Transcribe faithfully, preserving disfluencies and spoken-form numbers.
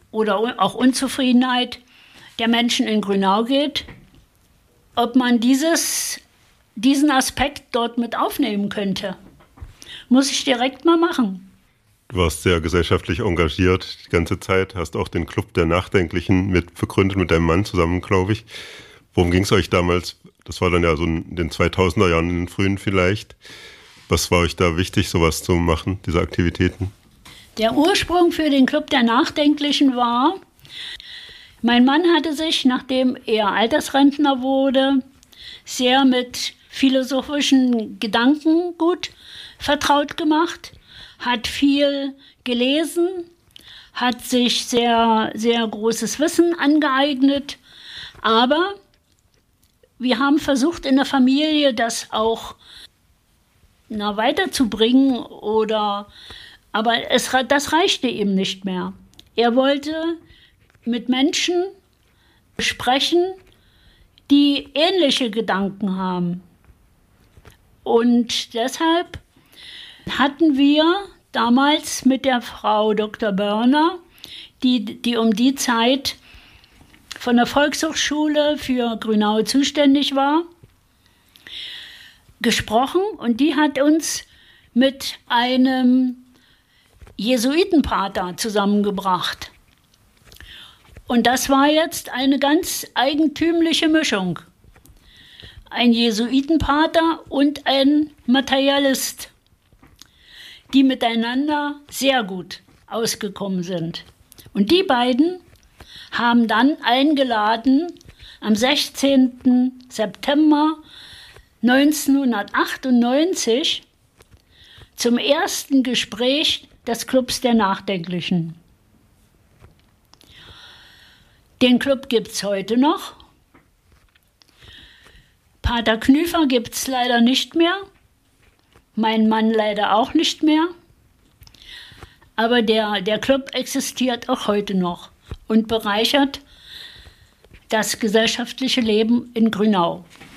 oder auch Unzufriedenheit der Menschen in Grünau geht, ob man dieses, diesen Aspekt dort mit aufnehmen könnte. Muss ich direkt mal machen. Du warst sehr gesellschaftlich engagiert die ganze Zeit, hast auch den Club der Nachdenklichen mit begründet, mit deinem Mann zusammen, glaube ich. Worum ging es euch damals? Das war dann ja so in den zweitausender Jahren, in den frühen vielleicht. Was war euch da wichtig, sowas zu machen, diese Aktivitäten? Der Ursprung für den Club der Nachdenklichen war, mein Mann hatte sich, nachdem er Altersrentner wurde, sehr mit philosophischen Gedankengut vertraut gemacht, hat viel gelesen, hat sich sehr, sehr großes Wissen angeeignet, aber wir haben versucht in der Familie das auch na, weiterzubringen, oder, aber es, das reichte ihm nicht mehr. Er wollte mit Menschen sprechen, die ähnliche Gedanken haben. Und deshalb hatten wir damals mit der Frau Doktor Börner, die, die um die Zeit von der Volkshochschule für Grünau zuständig war, gesprochen, und die hat uns mit einem Jesuitenpater zusammengebracht. Und das war jetzt eine ganz eigentümliche Mischung. Ein Jesuitenpater und ein Materialist, die miteinander sehr gut ausgekommen sind. Und die beiden haben dann eingeladen, am sechzehnten September neunzehnhundertachtundneunzig zum ersten Gespräch des Clubs der Nachdenklichen. Den Club gibt es heute noch. Pater Knüfer gibt es leider nicht mehr. Mein Mann leider auch nicht mehr. Aber der, der Club existiert auch heute noch und bereichert das gesellschaftliche Leben in Grünau.